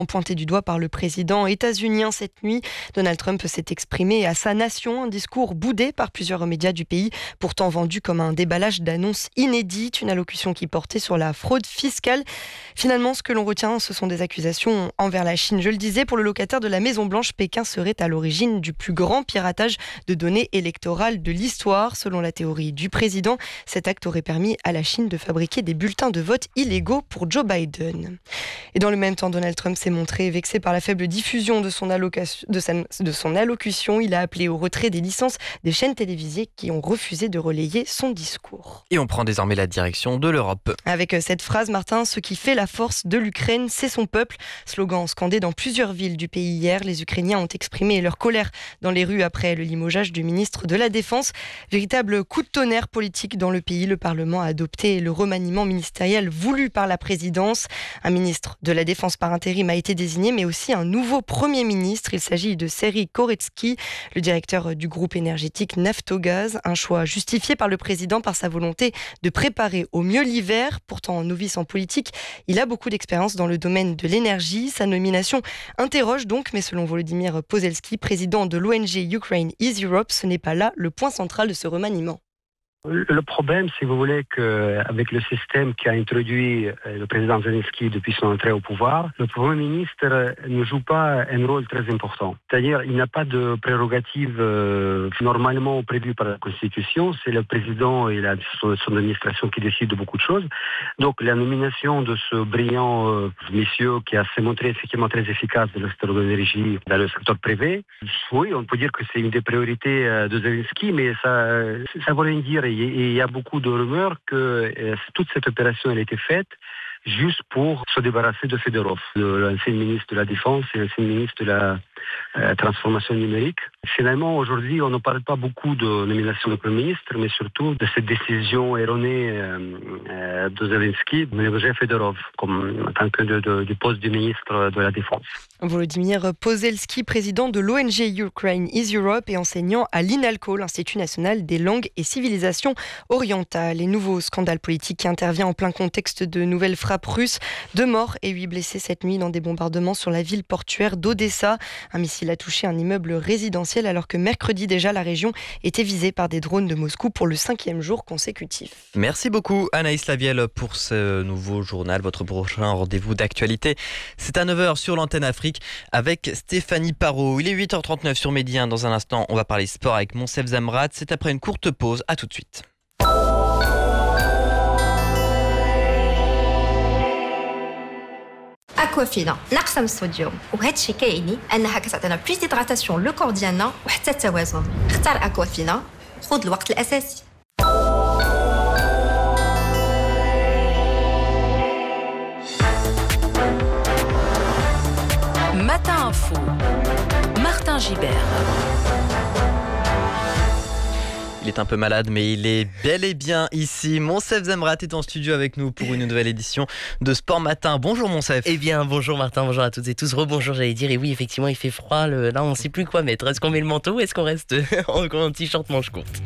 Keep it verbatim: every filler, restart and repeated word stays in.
Pointé du doigt par le président états-unien cette nuit, Donald Trump s'est exprimé à sa nation, un discours boudé par plusieurs médias du pays, pourtant vendu comme un déballage d'annonces inédites, une allocution qui portait sur la fraude fiscale. Finalement, ce que l'on retient, ce sont des accusations envers la Chine. Je le disais, pour le locataire de la Maison-Blanche, Pékin serait à l'origine du plus grand piratage de données électorales de l'histoire. Selon la théorie du président, cet acte aurait permis à la Chine de fabriquer des bulletins de vote illégaux pour Joe Biden. Et dans le même temps, Donald Trump s'est montré vexé par la faible diffusion de son, allocation, de, sa, de son allocution. Il a appelé au retrait des licences des chaînes télévisées qui ont refusé de relayer son discours. Et on prend désormais la direction de l'Europe. Avec cette phrase, Martin, ce qui fait la force de l'Ukraine, c'est son peuple. Slogan scandé dans plusieurs villes du pays hier. Les Ukrainiens ont exprimé leur colère dans les rues après le limogeage du ministre de la Défense. Véritable coup de tonnerre politique dans le pays. Le Parlement a adopté le remaniement ministériel voulu par la présidence. Un ministre de la Défense par intérim a été désigné, mais aussi un nouveau Premier ministre. Il s'agit de Serhiy Koretsky, le directeur du groupe énergétique Naftogaz. Un choix justifié par le président par sa volonté de préparer au mieux l'hiver. Pourtant novice en politique, il a beaucoup d'expérience dans le domaine de l'énergie. Sa nomination interroge donc, mais selon Volodymyr Pozelski, président de l'O N G Ukraine is Europe, ce n'est pas là le point central de ce remaniement. Le problème, si vous voulez, qu'avec le système qu'a introduit le président Zelensky depuis son entrée au pouvoir, le Premier ministre ne joue pas un rôle très important. C'est-à-dire, il n'a pas de prérogatives euh, normalement prévues par la Constitution. C'est le président et la, son, son administration qui décident de beaucoup de choses. Donc, la nomination de ce brillant euh, monsieur qui a s'est montré effectivement très efficace dans le secteur de l'énergie, dans le secteur privé, oui, on peut dire que c'est une des priorités euh, de Zelensky, mais ça ça veut rien dire. Et il y a beaucoup de rumeurs que euh, toute cette opération elle a été faite juste pour se débarrasser de Fedorov, de l'ancien ministre de la Défense et l'ancien ministre de la euh, transformation numérique. Finalement, aujourd'hui, on ne parle pas beaucoup de nomination de Premier ministre, mais surtout de cette décision erronée euh, euh, de Zelensky de ménager Fedorov comme en tant que de, de, du poste du ministre de la Défense. Volodymyr Pozelski, président de l'O N G Ukraine is Europe et enseignant à l'INALCO, l'Institut national des langues et civilisations orientales. Les nouveaux scandales politiques qui intervient en plein contexte de nouvelles frappes russes. Deux morts et huit blessés cette nuit dans des bombardements sur la ville portuaire d'Odessa. Un missile a touché un immeuble résidentiel alors que mercredi déjà la région était visée par des drones de Moscou pour le cinquième jour consécutif. Merci beaucoup Anaïs Lavielle pour ce nouveau journal. Votre prochain rendez-vous d'actualité, c'est à neuf heures sur l'antenne Afrique avec Stéphanie Parot. Il est huit heures trente-neuf sur Midi un. Dans un instant, on va parler sport avec Monsef Zamrat. C'est après une courte pause. À tout de suite. اكوافينا ناقصه من الصوديوم وهذا الشيء كايني انها كتعطينا بليس ديدراتاسيون لو كور ديالنا وحتى التوازن. اختار اكوافينا خذ الوقت الاساسي. Matin Info, Martin Gibert. Il est un peu malade, mais il est bel et bien ici. Monsef Zamrat est en studio avec nous pour une nouvelle édition de Sport Matin. Bonjour Monsef. Eh bien, bonjour Martin, bonjour à toutes et tous. Rebonjour, j'allais dire. Et oui, effectivement, il fait froid. Le... Là, on ne sait plus quoi mettre. Est-ce qu'on met le manteau ou est-ce qu'on reste en, en t-shirt manche courte ?